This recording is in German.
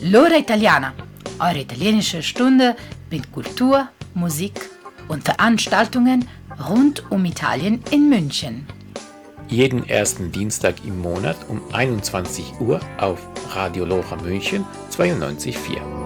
L'ora Italiana, eure italienische Stunde mit Kultur, Musik und Veranstaltungen rund um Italien in München. Jeden ersten Dienstag im Monat um 21 Uhr auf Radio Lora München 92.4.